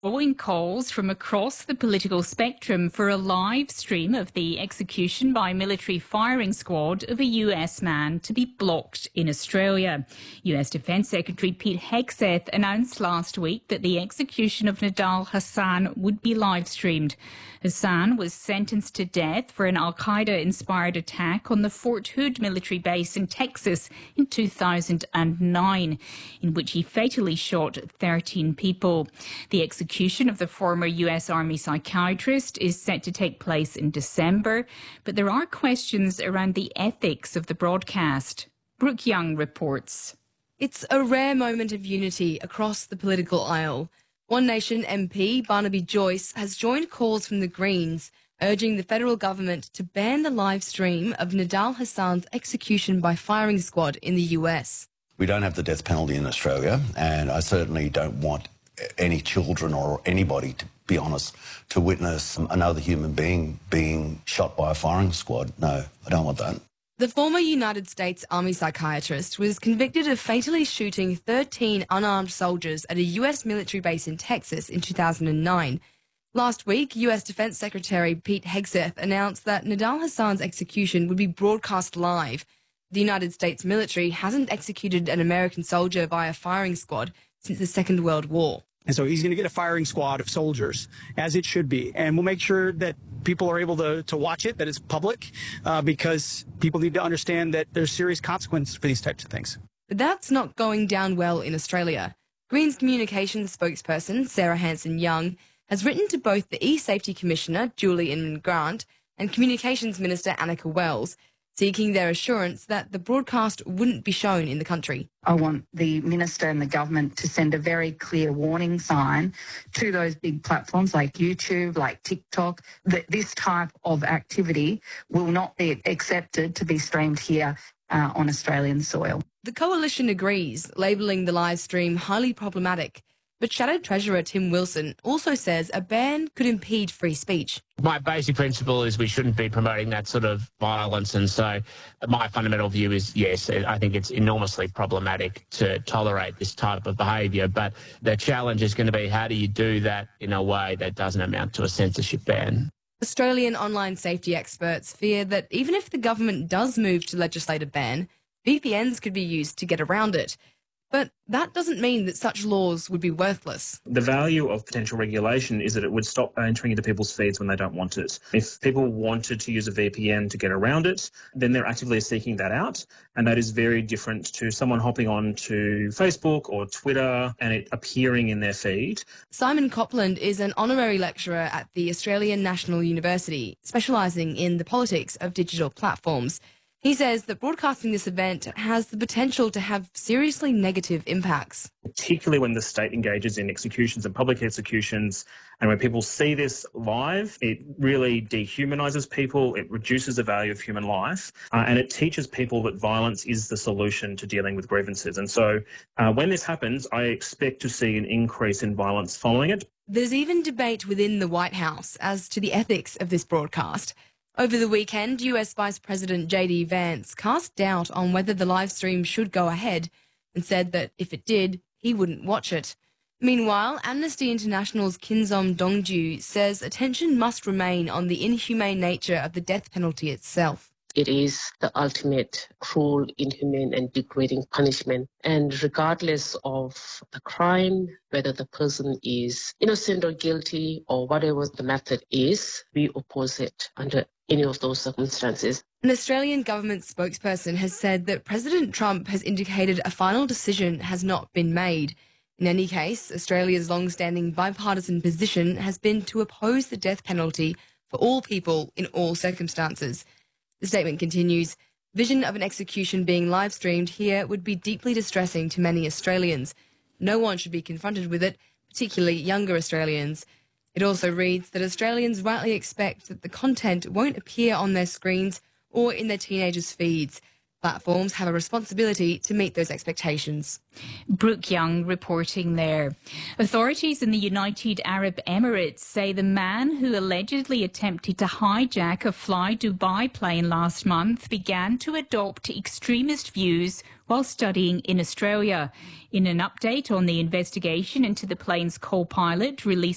Following calls from across the political spectrum for a live stream of the execution by military firing squad of a US man to be blocked in Australia. US Defence Secretary Pete Hegseth announced last week that the execution of Nidal Hasan would be live streamed. Hasan was sentenced to death for an Al-Qaeda-inspired attack on the Fort Hood military base in Texas in 2009, in which he fatally shot 13 people. The execution of the former US Army psychiatrist is set to take place in December, but there are questions around the ethics of the broadcast. Brooke Young reports. It's a rare moment of unity across the political aisle. One Nation MP Barnaby Joyce has joined calls from the Greens urging the federal government to ban the live stream of Nidal Hasan's execution by firing squad in the US. We don't have the death penalty in Australia, and I certainly don't want any children or anybody, to be honest, to witness another human being shot by a firing squad. No, I don't want that. The former United States Army psychiatrist was convicted of fatally shooting 13 unarmed soldiers at a US military base in Texas in 2009. Last week, US Defense Secretary Pete Hegseth announced that Nidal Hasan's execution would be broadcast live. The United States military hasn't executed an American soldier by a firing squad since the Second World War. And so he's going to get a firing squad of soldiers, as it should be. And we'll make sure that people are able to watch it, that it's public, because people need to understand that there's serious consequences for these types of things. But that's not going down well in Australia. Greens communications spokesperson Sarah Hanson-Young has written to both the E-Safety Commissioner, Julie Inman-Grant, and Communications Minister Annika Wells, seeking their assurance that the broadcast wouldn't be shown in the country. I want the Minister and the government to send a very clear warning sign to those big platforms like YouTube, like TikTok, that this type of activity will not be accepted to be streamed here on Australian soil. The coalition agrees, labelling the live stream highly problematic. But Shadow Treasurer Tim Wilson also says a ban could impede free speech. My basic principle is we shouldn't be promoting that sort of violence, and so my fundamental view is, yes, I think it's enormously problematic to tolerate this type of behaviour, but the challenge is going to be how do you do that in a way that doesn't amount to a censorship ban. Australian online safety experts fear that even if the government does move to legislate a ban, VPNs could be used to get around it. But that doesn't mean that such laws would be worthless. The value of potential regulation is that it would stop entering into people's feeds when they don't want it. If people wanted to use a VPN to get around it, then they're actively seeking that out. And that is very different to someone hopping on to Facebook or Twitter and it appearing in their feed. Simon Copland is an honorary lecturer at the Australian National University, specialising in the politics of digital platforms. He says that broadcasting this event has the potential to have seriously negative impacts. Particularly when the state engages in executions and public executions, and when people see this live, it really dehumanises people, it reduces the value of human life, and it teaches people that violence is the solution to dealing with grievances. And so when this happens, I expect to see an increase in violence following it. There's even debate within the White House as to the ethics of this broadcast. Over the weekend, US Vice President J.D. Vance cast doubt on whether the live stream should go ahead and said that if it did, he wouldn't watch it. Meanwhile, Amnesty International's Kinzom Dongju says attention must remain on the inhumane nature of the death penalty itself. It is the ultimate cruel, inhumane and degrading punishment. And regardless of the crime, whether the person is innocent or guilty or whatever the method is, we oppose it under any of those circumstances. An Australian government spokesperson has said that President Trump has indicated a final decision has not been made. In any case, Australia's long-standing bipartisan position has been to oppose the death penalty for all people in all circumstances. The statement continues, vision of an execution being live-streamed here would be deeply distressing to many Australians. No one should be confronted with it, particularly younger Australians. It also reads that Australians rightly expect that the content won't appear on their screens or in their teenagers' feeds. Platforms have a responsibility to meet those expectations. Brooke Young reporting there. Authorities in the United Arab Emirates say the man who allegedly attempted to hijack a Fly Dubai plane last month began to adopt extremist views while studying in Australia. In an update on the investigation into the plane's co-pilot released